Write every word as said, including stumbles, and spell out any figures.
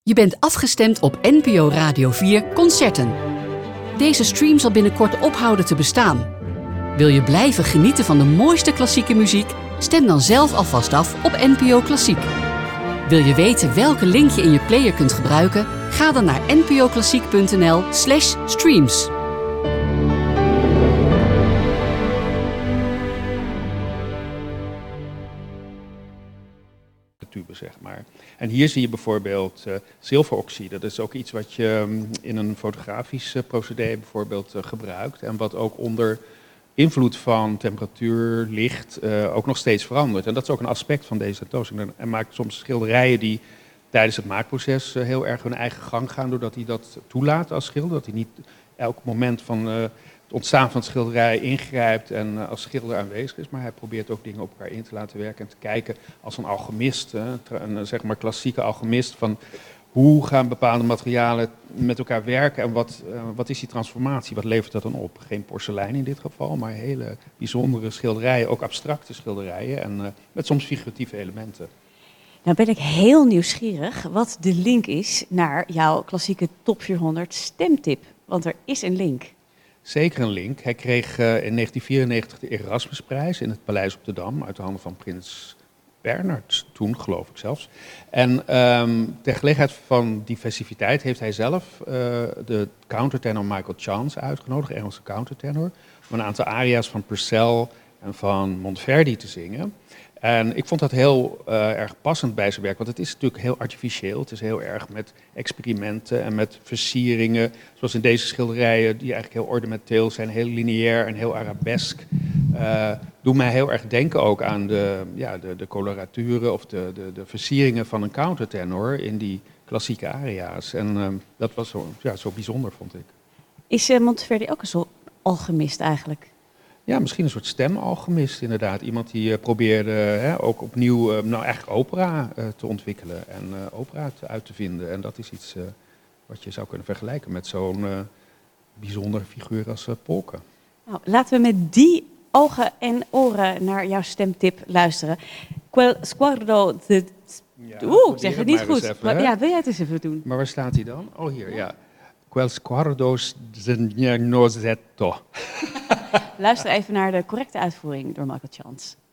Je bent afgestemd op N P O Radio vier Concerten. Deze stream zal binnenkort ophouden te bestaan. Wil je blijven genieten van de mooiste klassieke muziek? Stem dan zelf alvast af op N P O Klassiek. Wil je weten welke link je in je player kunt gebruiken? Ga dan naar npoklassiek.nl slash streams. Tube, zeg maar. En hier zie je bijvoorbeeld uh, zilveroxide. Dat is ook iets wat je um, in een fotografisch uh, procedé bijvoorbeeld uh, gebruikt. En wat ook onder invloed van temperatuur, licht uh, ook nog steeds verandert. En dat is ook een aspect van deze tentoonstelling. En maakt soms schilderijen die tijdens het maakproces uh, heel erg hun eigen gang gaan, doordat hij dat toelaat als schilder. Dat hij niet elk moment van uh, het ontstaan van het schilderij ingrijpt en uh, als schilder aanwezig is, maar hij probeert ook dingen op elkaar in te laten werken en te kijken als een alchemist, hè, een, een zeg maar klassieke alchemist, van hoe gaan bepaalde materialen met elkaar werken en wat, uh, wat is die transformatie, wat levert dat dan op? Geen porselein in dit geval, maar hele bijzondere schilderijen, ook abstracte schilderijen en uh, met soms figuratieve elementen. Nou ben ik heel nieuwsgierig wat de link is naar jouw klassieke top vierhonderd stemtip, want er is een link. Zeker een link. Hij kreeg uh, in negentien vierennegentig de Erasmusprijs in het Paleis op de Dam uit de handen van prins Bernhard, toen geloof ik zelfs. En um, ter gelegenheid van die festiviteit heeft hij zelf uh, de countertenor Michael Chance uitgenodigd, Engelse countertenor, om een aantal aria's van Purcell en van Monteverdi te zingen. En ik vond dat heel uh, erg passend bij zijn werk, want het is natuurlijk heel artificieel. Het is heel erg met experimenten en met versieringen, zoals in deze schilderijen, die eigenlijk heel ornamenteel zijn, heel lineair en heel arabesk. Uh, doen mij heel erg denken ook aan de, ja, de, de coloraturen of de, de, de versieringen van een countertenor in die klassieke aria's. En uh, dat was zo, ja, zo bijzonder, vond ik. Is uh, Monteverdi ook een soort alchemist eigenlijk? Ja, misschien een soort stemalchemist inderdaad. Iemand die uh, probeerde hè, ook opnieuw, uh, nou eigenlijk opera uh, te ontwikkelen en uh, opera te, uit te vinden. En dat is iets uh, wat je zou kunnen vergelijken met zo'n uh, bijzonder figuur als uh, Polka. Nou, laten we met die ogen en oren naar jouw stemtip luisteren. Quel sguardo de... Ja, Oeh, ik zeg het niet goed. Even, maar, ja, wil jij het eens even doen? Maar waar staat hij dan? Oh, hier, ja. ja. Quel sguardo de Nozetto. Luister even naar de correcte uitvoering door Michael Chance.